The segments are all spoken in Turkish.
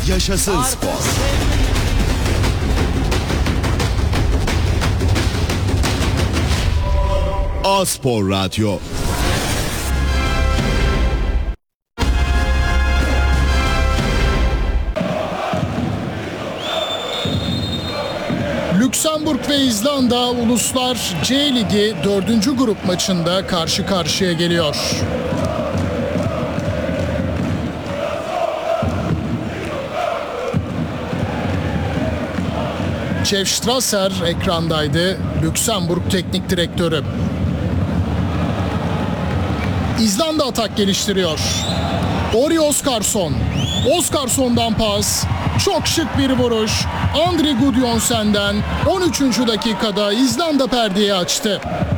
Yaşasın spor. A-Spor Radyo. Lüksemburg ve İzlanda Uluslar C Ligi 4. grup maçında karşı karşıya geliyor. Jeff Strasser ekrandaydı, Lüksemburg teknik direktörü. İzlanda atak geliştiriyor. Ori Oskarsson. Oskarsson'dan pas. Çok şık bir vuruş. Andri Gudjonsen'den 13. dakikada İzlanda perdeyi açtı.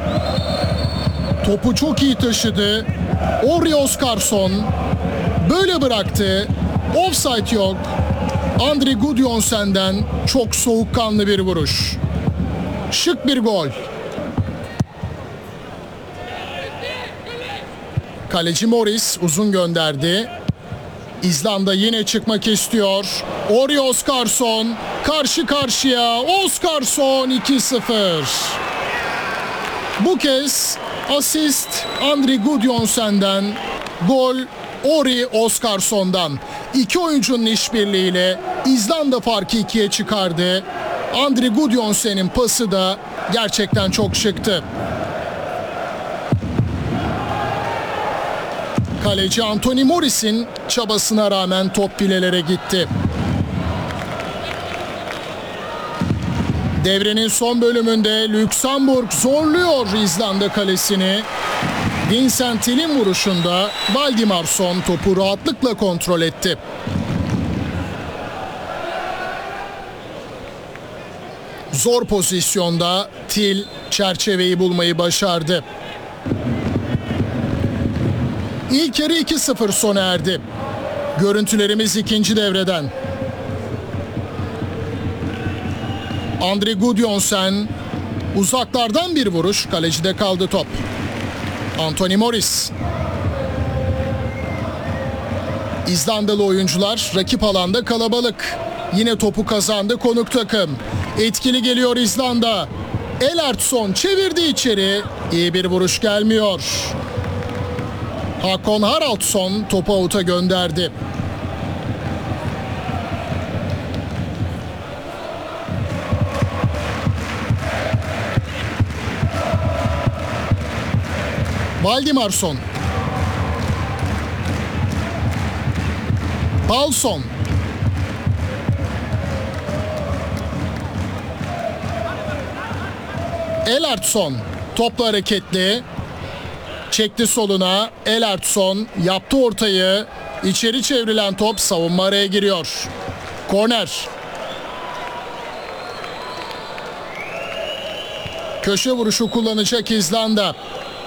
Topu çok iyi taşıdı. Ori Oskarsson böyle bıraktı. Offside yok. Andri Gudjonsen'den çok soğukkanlı bir vuruş. Şık bir gol. Kaleci Morris uzun gönderdi. İzlanda yine çıkmak istiyor. Ori Oskarsson karşı karşıya. Oskarsson 2-0. Bu kez asist Andri Gudjonsen'den, gol Ori Oskarsson'dan. İki oyuncunun işbirliğiyle İzlanda farkı 2'ye çıkardı. Andri Gudjonsen'in pası da gerçekten çok şıktı. Kaleci Anthony Morris'in çabasına rağmen top filelere gitti. Devrenin son bölümünde Lüksemburg zorluyor İzlanda kalesini. Vincent Till'in vuruşunda Valdimarsson topu rahatlıkla kontrol etti. Zor pozisyonda Till çerçeveyi bulmayı başardı. İlk yarı 2-0 sona erdi. Görüntülerimiz ikinci devreden. Andri Gudjonsen uzaklardan bir vuruş, kalecide kaldı top. Anthony Morris. İzlandalı oyuncular rakip alanda kalabalık. Yine topu kazandı konuk takım. Etkili geliyor İzlanda. Elertsson çevirdi içeri. İyi bir vuruş gelmiyor. Hakon Haraldsson topu avuta gönderdi. Valdimarsson. Paulson. Elertsson topla hareketli. Çekti soluna. Elertsson yaptı ortayı. İçeri çevrilen top, savunma araya giriyor. Korner. Köşe vuruşu kullanacak İzlanda.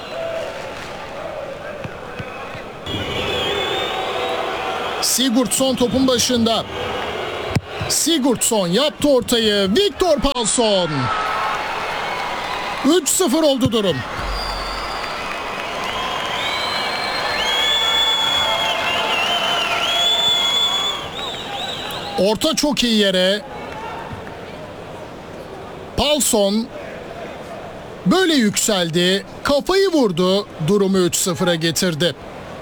Sigurdsson topun başında. Sigurdsson yaptı ortayı. Viktor Paulson. 3-0 oldu durum. Orta çok iyi yere. Paulson böyle yükseldi. Kafayı vurdu. Durumu 3-0'a getirdi.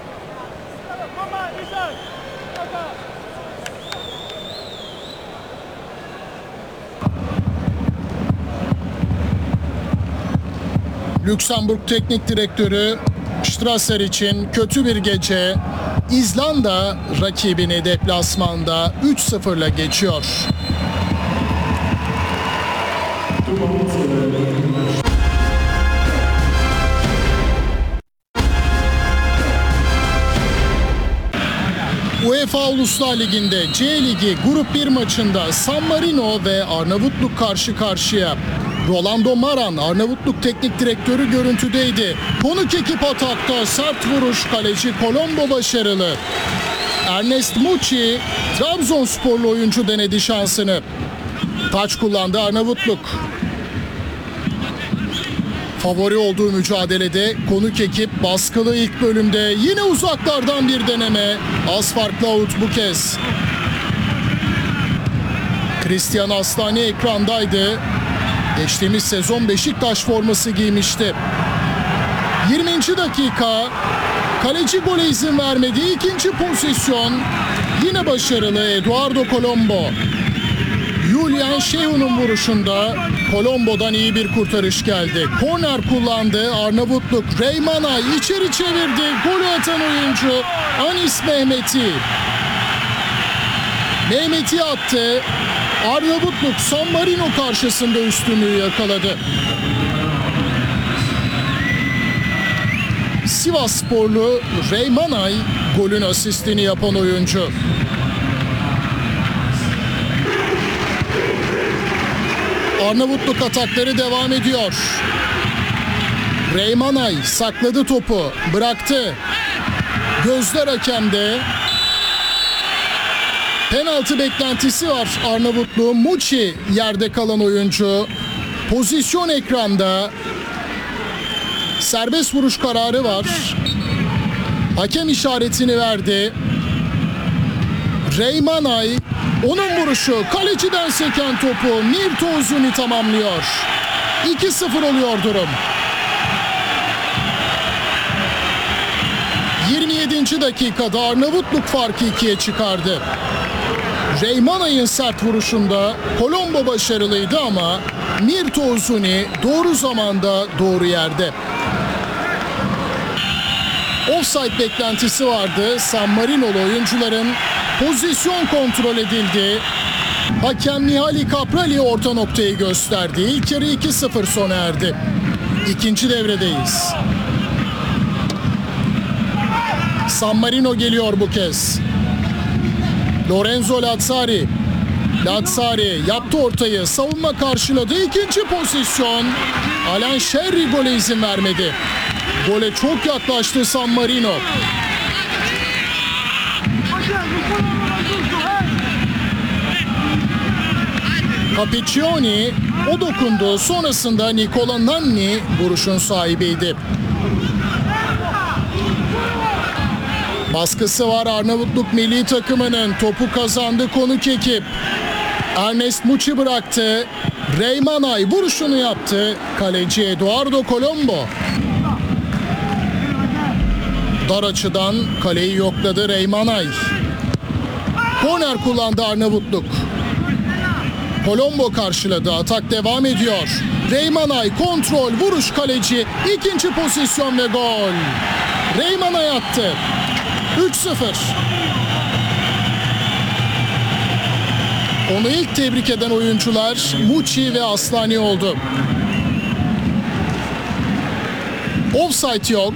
Lüksemburg Teknik Direktörü Strasser için kötü bir gece. İzlanda rakibini deplasmanda 3-0'la geçiyor. UEFA Uluslar Ligi'nde C Ligi Grup 1 maçında San Marino ve Arnavutluk karşı karşıya. Rolando Maran, Arnavutluk Teknik Direktörü görüntüdeydi. Konuk ekip atakta, sert vuruş, kaleci Colombo başarılı. Ernest Muçi, Trabzonsporlu oyuncu denedi şansını. Taç kullandı Arnavutluk. Favori olduğu mücadelede konuk ekip baskılı ilk bölümde, yine uzaklardan bir deneme. Az farklı out bu kez. Cristian Aslani ekrandaydı. Geçtiğimiz sezon Beşiktaş forması giymişti. 20. dakika. Kaleci gole izin vermedi. İkinci pozisyon. Yine başarılı Eduardo Colombo. Julian Şehun'un vuruşunda Colombo'dan iyi bir kurtarış geldi. Korner kullandı Arnavutluk. Reymanay içeri çevirdi. Golü atan oyuncu Anis Mehmeti. Mehmeti attı. Arnavutluk San Marino karşısında üstünlüğü yakaladı. Sivassporlu Reymanay golün asistini yapan oyuncu. Arnavutluk atakları devam ediyor. Reymanay sakladı topu, bıraktı. Gözler hakemde. Penaltı beklentisi var Arnavutluğun. Muçi yerde kalan oyuncu. Pozisyon ekranda. Serbest vuruş kararı var. Hakem işaretini verdi. Reymanay, onun vuruşu, kaleciden seken topu Mirto Uzuni tamamlıyor. 2-0 oluyor durum. 27. dakikada Arnavutluk farkı 2'ye çıkardı. Reymanay'ın sert vuruşunda Colombo başarılıydı ama Mirto Uzuni doğru zamanda doğru yerde. Offside beklentisi vardı. San Marino'lu oyuncuların pozisyon kontrol edildi. Hakem Mihaly Caprali orta noktayı gösterdi. İlk yarı 2-0 sona erdi. İkinci devredeyiz. San Marino geliyor bu kez. Lorenzo Lazzari. Lazzari yaptı ortayı. Savunma karşıladı. İkinci pozisyon. Alan Sherry gole izin vermedi. Gole çok yaklaştı San Marino. Capiccioni o dokundu. Sonrasında Nicola Nanni vuruşun sahibiydi. Baskısı var Arnavutluk milli takımının. Topu kazandı konuk ekip. Ernest Muçi bıraktı. Reymanay vuruşunu yaptı. Kaleci Eduardo Colombo. Dar açıdan kaleyi yokladı Reymanay. Korner kullandı Arnavutluk. Colombo karşıladı. Atak devam ediyor. Reymanay kontrol, vuruş kaleci. İkinci pozisyon ve gol. Reymanay attı. 3-0. Onu ilk tebrik eden oyuncular Muçi ve Aslani oldu. Offside yok.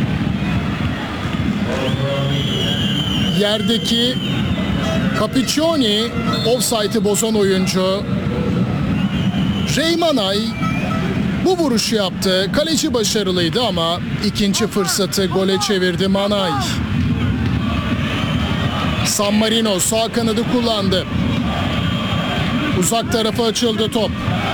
Yerdeki Capiccioni offside'ı bozan oyuncu. Reymanay bu vuruşu yaptı. Kaleci başarılıydı ama ikinci fırsatı gole çevirdi Manay. San Marino sağ kanadı kullandı. Uzak tarafa açıldı top.